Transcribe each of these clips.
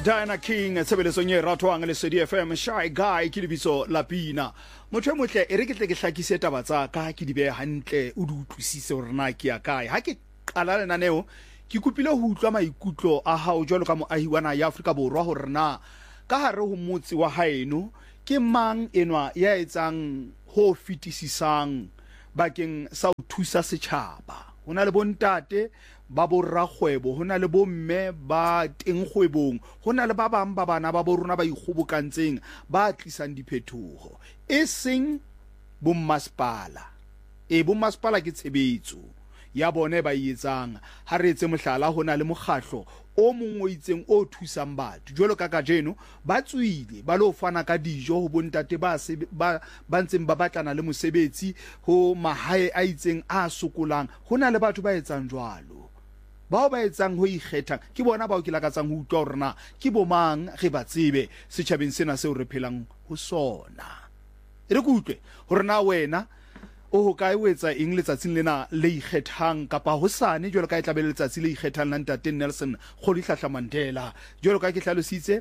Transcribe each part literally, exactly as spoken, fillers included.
Diana King tsebeleso nye ratwang le C D F M Shy Guy ke lebitso la Pina motho motle e re ke tle ke hlakise taba tsa ka ke di be hantle o di utlwisise hore na ke ya kae ha ke qala lena neo ke kupile ho utlwa maikutlo a hao jwalo ka moahi wa na ya Afrika Borwa hore na ka hare ho motse wa haeno ke mang enwa ya etsang ho fitisisang bakeng sa ho thusa setjhaba hona le bontate ba borra kgwebo hona le bomme ba teng kgwebong hona le ba bang ba bana ba borona ba ikgobokantseng ba tlisang diphetoho e seng bommasepala e bommasepala ke tshebetso ya bone ba etsang ha re etse mohlala hona le mokgahlo o mongwe itseng o thusang batho jwalo ka kajeno ba tswile ba lo fana ka dijo ho bontate ba ba ba ntseng ba batlana le mosebetsi ho mahae a itseng a sokolang hona le batho ba etsang jwalo bao ba etsang ho ikgethang ke bona bao ke lakatsang ho utlwa hore na ke bomang re ba tsebe setjhabeng sena seo re phelang ho sona re go utlwe hore na wena o ho kae o etsa eng letsatsing lena le ikgethang kapa hosane jwalo ka e tlabele letsatsi le ikgethang la Ntate Nelson Rolihlahla Mandela jwalo ka ke hlalositse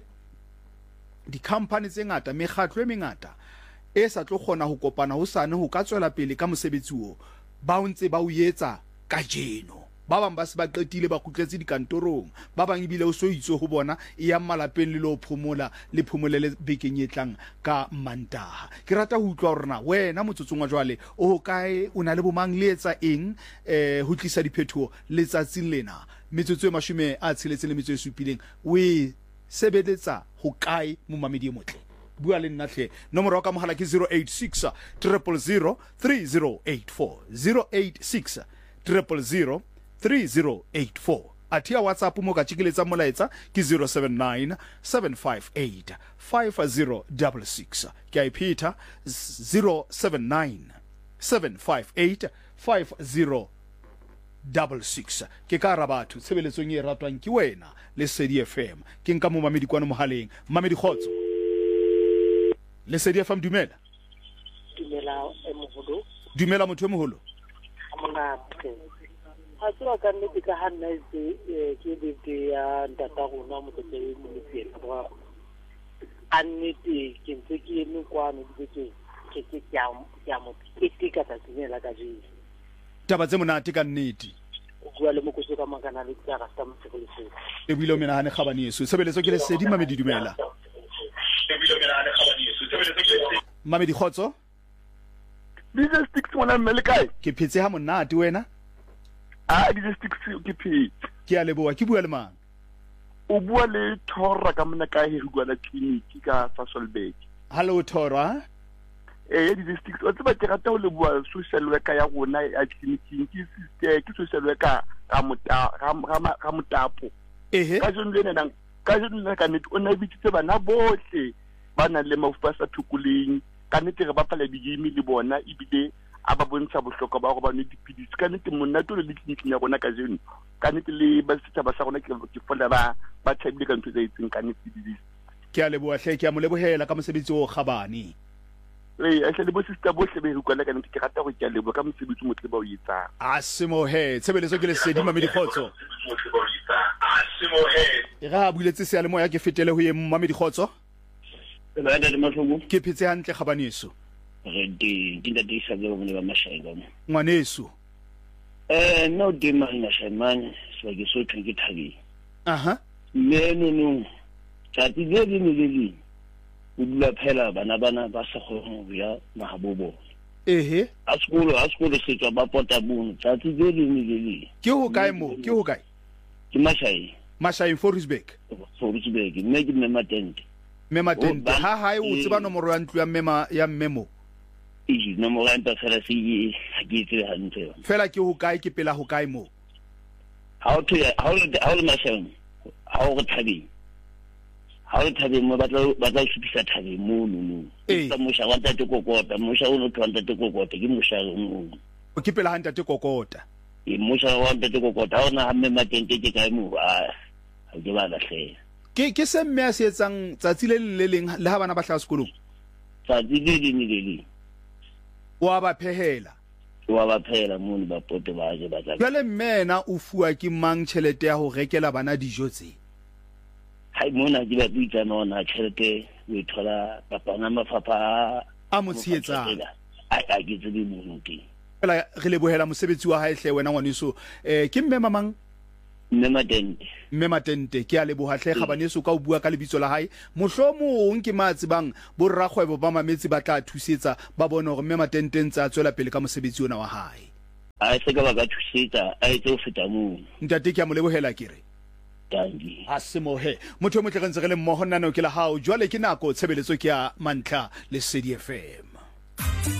di company tse ngata mekgatlo e mengata e sa tlo kgona ho kopana hosane ho ka tswela pele ka mosebetsi o ba ntse ba o etsa ka jeno ba bang ba se ba qetile ba khutletse dikantorong ba bang ibile o so itse ho bona e ya malapeng le lo phomola le phomolele bekeng etlang ka Mantaha ke rata ho utlwa hore na wena motsotsong wa jwale o kae o na le bomang le etsa eng eh ho tlisa diphetho letsatsing lena metsotso e mashome a tsheletse le metso e supileng we sebeletsa ho kae mo mamedi e motle bua le nna hle nomoro ka mohala ke zero eight six zero zero zero three zero eight four zero eight six zero zero zero three zero eight four atia WhatsApp mo ka tshikeletsa molaetsa ke zero seven nine seven five eight five zero six six ke a ipita zero seven nine seven five eight five zero six six ke ka rabatho tshebeletsong e ratwang ke wena le C D F M ke nka mo mamedi kwana mohaleng mamedi khotso le C D F M dumela dumela e moholo dumela motho e moholo amona ha tswa ka nne ka ha nna se ke di ya data rona mo tsetse mo lefeng ba annete ke ntse ke ene kwana di ke ke ke ya ya mo ke ke ka tsamela ka jini taba tse monate ka nnete o bua le mo go se ka magana le tsaka sa mo tsetse e buile o mena hane khabane yeso sebeletso ke le sedi mamedi dumela e buile o mena hane khabane yeso sebeletso ke le mamedi khotso di je sticks mona mmele kae ke phetse ha monate wena a di je sticks ke phetse ke a leboa ke bua le mang o bua le Thora ka mona ka he bua la clinic ka Sasolburg hallo Thora eh di je sticks o tseba ke rata ho le bua social worker ya rona ya clinic ke sister ke social worker ka mota ka motapo ehe ka jone le nang ka jone le ka nete o na bitse bana bohle bana le mafupa sa thukuleng ka nete re ba pala di game le bona ibile aba bontsha bohlokwa ba go ba ne dipidisi ka nete monna to le clinic ya rona ka jeno ka nete le ba sitha ba sa rona ke ke fola ba ba thabile ka ntse tsa itseng ka nete di ke a leboa hle ke a mo lebohela ka mosebetsi o kgabane eh a hle le bo sister bohle be re kwala ka nete ke rata go ke a leboa ka mosebetsi motle ba o etsang a semo he tshebeletso ke le sedi mamedi khotso a semo he e ga buletse se le moya ke fetele ho ye mamedi khotso ba nda le mahlobo ke phetse hantle kgabaneso re di di nda di sa go mo ba mashaela mo ngwaneso eh no de man na shaman so ke so ke thabi aha me no no tsa di le di le di o bula phela bana bana ba sa go ya mahabobo ehe a sekolo a sekolo se tswa ba pota bono tsa di le di le di ke ho kae mo ke ho kae ke mashai mashai Forisbeck Forisbeck me ke me matente me matente ha ha o tseba nomoro ya ntlu ya mema ya mmemo e no mo ranta fela se e ke tse hantle fela ke ho kae ke pela ho kae mo ha o tla ha o ha o mashang ha o thabi ha o thabi mo batla batla supisa thabi mo no no e mo sha wa tate kokota mo sha o no tlanta tate kokota ke mo sha mo o ke pela hanta tate kokota e mo sha wa tate kokota ona ha me matente ke kae mo a ha ke ba la hle ke ke se mme a se etsang tsatsi le le leng le ha bana ba hla sekolong tsatsi le le le le wa ba phehela wa ba phehela mo ba pote ba je ba tla jale mmena o fuwa ke mang tšhelete ya ho rekela bana dijo tse hai mona ke ba bitsa nona tšhelete o e thola papana mafapha a mo tsheetsang a a ke tsebe mo teng fela re lebohela mosebetsi wa hae hle wena ngwaneso eh ke mme mamang mme Matente mme Matente ke a leboha hle gabaneso ka o bua ka lebitso la hae mohlomong ke matsi bang borra kgwebo ba mametsi ba tla thusetsa ba bone gore mme Matente ntse a tswela pele ka mosebetsi ona wa hae a se ka ba ka thusetsa a etse o feta mo ntate ke a mo lebohela kere tangi a se mohe motho mo tleng re le mmoho nna no ke la hao jwale ke nako tshebeletso ke ya Mantlha le C D F M.